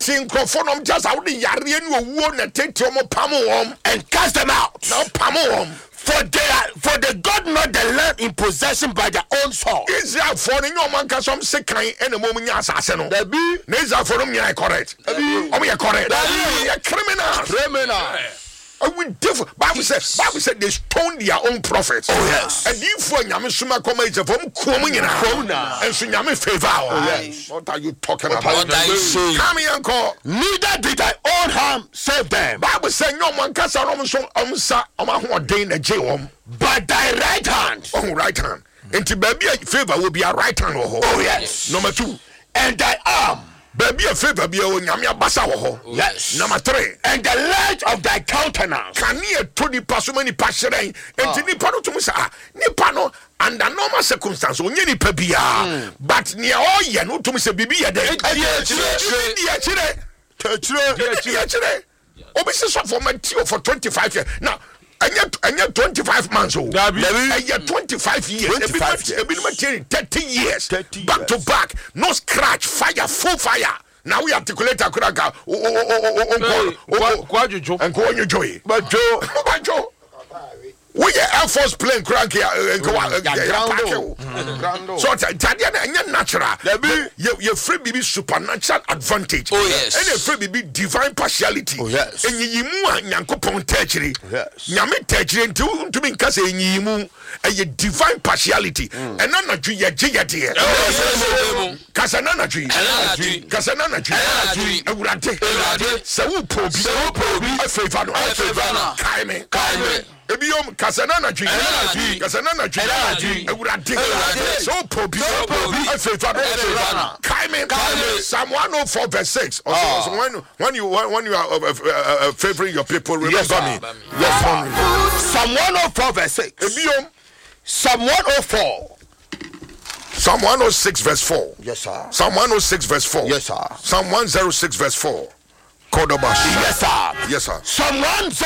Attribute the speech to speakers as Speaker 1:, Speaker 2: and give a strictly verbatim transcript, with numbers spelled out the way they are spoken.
Speaker 1: Tin Crofonum just out the Yarian won a take to Pamo
Speaker 2: and cast them out.
Speaker 1: Now Pamo.
Speaker 2: For they for the God not the land in possession by their own soul.
Speaker 1: Israel for no man can some say kind and a moment assassin. There be Neza for me I correct. Oh me correct. A criminal.
Speaker 2: Criminal.
Speaker 1: I will differ. Bible says, Bible said they stoned their own prophets.
Speaker 2: Oh yes.
Speaker 1: And if when Yamisuma come is from Kumina and Sunyami favor. Oh yes. What are you talking about?
Speaker 2: What are you saying?
Speaker 1: Come here and call.
Speaker 2: Neither did thy own hand save them.
Speaker 1: Bible said no one can say Omson Omsa Oma Dane a Jewom.
Speaker 2: But thy right hand.
Speaker 1: Oh right hand. And to baby favor will be a right hand.
Speaker 2: Oh yes.
Speaker 1: Number two.
Speaker 2: And thy arm.
Speaker 1: Baby a favor be a Nyamia Basa.
Speaker 2: Yes.
Speaker 1: Number three.
Speaker 2: And the light of thy countenance.
Speaker 1: Can you to the pasumani passion and to Nipano to Musa Nipano under normal circumstances only ni pebia but near all ye no to Musa Bibi a day. Obisisa for Matthew for twenty-five years. Now and yet and yet twenty-five months old. And yet twenty-five years. twenty-five years. thirty years. Back to back. No scratch. Fire. Full fire. Now we articulate a kuraka. Oh oh oh oh oh. And go on your joy. But Joe. But Joe. We are Air Force plane crank here and go out. So Tadiana and natural. You free be supernatural advantage.
Speaker 2: Oh yes.
Speaker 1: And a free be divine partiality.
Speaker 2: Oh yes.
Speaker 1: And you mu Yankopon tertiary.
Speaker 2: Yes.
Speaker 1: Nyame tertiary to to be kase yimu a divine partiality. And nana ju ye jiyati. Kasanana ju. Kasanana ju. Ewurade. Sawu probi. Sawu probi. Afevano. Afevano. Kaime. Kaime. Ebiom kasanana ji kasanana ji ewurade so pobi so pobi afefano kaime Psalm one oh four verse six also when when you when you are uh, uh, favoring your people remember
Speaker 2: yes,
Speaker 1: me yes
Speaker 2: Psalm one oh four verse six
Speaker 1: Ebiom
Speaker 2: Psalm one oh four
Speaker 1: Psalm one oh six verse four
Speaker 2: yes sir
Speaker 1: Psalm one oh six verse four
Speaker 2: yes sir
Speaker 1: Psalm one oh six verse four Kodobashi
Speaker 2: yes sir
Speaker 1: yes sir
Speaker 2: Psalm one